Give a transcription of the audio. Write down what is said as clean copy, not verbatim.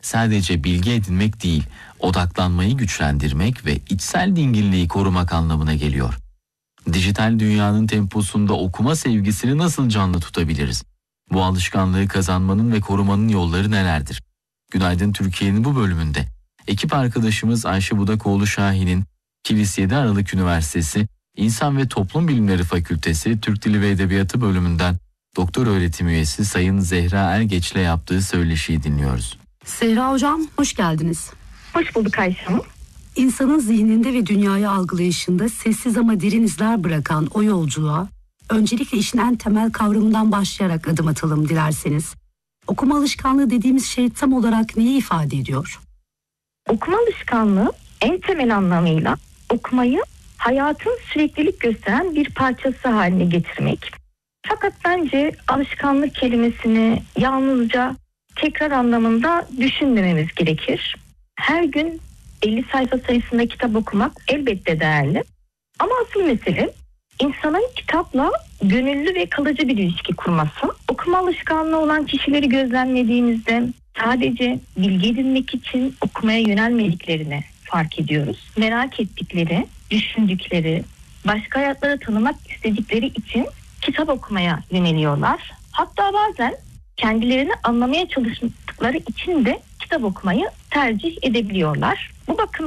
sadece bilgi edinmek değil, odaklanmayı güçlendirmek ve içsel dinginliği korumak anlamına geliyor. Dijital dünyanın temposunda okuma sevgisini nasıl canlı tutabiliriz? Bu alışkanlığı kazanmanın ve korumanın yolları nelerdir? Günaydın Türkiye'nin bu bölümünde ekip arkadaşımız Ayşe Budakoğlu Şahin'in Kilis 7 Aralık Üniversitesi İnsan ve Toplum Bilimleri Fakültesi Türk Dili ve Edebiyatı bölümünden doktor öğretim üyesi Sayın Zehra Ergeç'le yaptığı söyleşiyi dinliyoruz. Zehra Hocam, hoş geldiniz. Hoş bulduk Ayşe Hanım. İnsanın zihninde ve dünyayı algılayışında sessiz ama derin izler bırakan o yolculuğa öncelikle işin en temel kavramından başlayarak adım atalım dilerseniz. Okuma alışkanlığı dediğimiz şey tam olarak neyi ifade ediyor? Okuma alışkanlığı en temel anlamıyla okumayı hayatın süreklilik gösteren bir parçası haline getirmek. Fakat bence alışkanlık kelimesini yalnızca tekrar anlamında düşünmememiz gerekir. Her gün 50 sayfa sayısında kitap okumak elbette değerli. Ama asıl mesele insanın kitapla gönüllü ve kalıcı bir ilişki kurması. Okuma alışkanlığı olan kişileri gözlemlediğimizde sadece bilgi edinmek için okumaya yönelmediklerini fark ediyoruz. Merak ettikleri, düşündükleri, başka hayatları tanımak istedikleri için kitap okumaya yöneliyorlar. Hatta bazen kendilerini anlamaya çalıştıkları için de kitap okumayı tercih edebiliyorlar. Bu bakımdan